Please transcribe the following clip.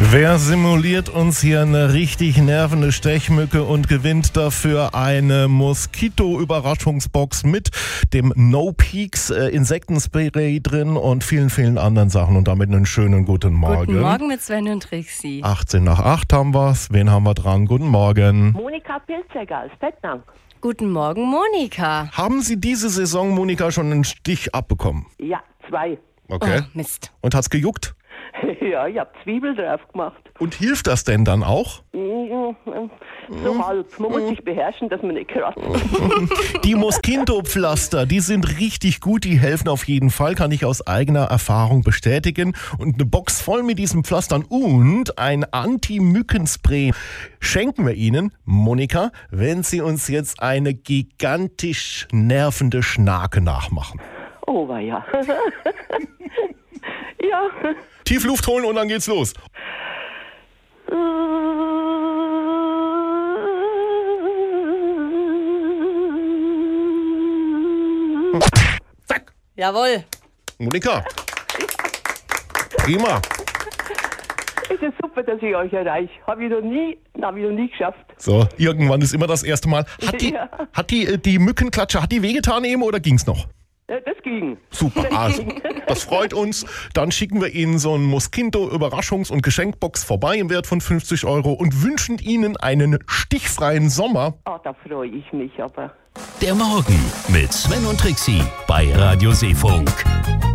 Wer simuliert uns hier eine richtig nervende Stechmücke und gewinnt dafür eine Moskito-Überraschungsbox mit dem No Peaks Insektenspray drin und vielen, vielen anderen Sachen und damit einen schönen guten Morgen. Guten Morgen mit Sven und Trixi. 18 nach 8 haben wir's. Wen haben wir dran? Guten Morgen. Monika Pilzegger aus Tettnang. Guten Morgen, Monika. Haben Sie diese Saison, Monika, schon einen Stich abbekommen? Ja, 2. Okay. Oh, Mist. Und hat's gejuckt? Ja, ich habe Zwiebel drauf gemacht. Und hilft das denn dann auch? So halb. Man muss sich beherrschen, dass man nicht kratzt. Die Moskito-Pflaster, die sind richtig gut, die helfen auf jeden Fall, kann ich aus eigener Erfahrung bestätigen. Und eine Box voll mit diesen Pflastern und ein Anti-Mückenspray schenken wir Ihnen, Monika, wenn Sie uns jetzt eine gigantisch nervende Schnake nachmachen. Oh, war ja. Ja. Tief Luft holen und dann geht's los. Zack. Jawohl. Monika. Prima. Es ist super, dass ich euch erreiche. Habe ich noch nie geschafft. So, irgendwann ist immer das erste Mal. Ja. Hat die Mückenklatsche, hat die wehgetan eben oder ging's noch? Ja, das ging. Super, also, das freut uns. Dann schicken wir Ihnen so einen Moskito-Überraschungs- und Geschenkbox vorbei im Wert von 50 € und wünschen Ihnen einen stichfreien Sommer. Ah, da freue ich mich aber. Der Morgen mit Sven und Trixi bei Radio Seefunk.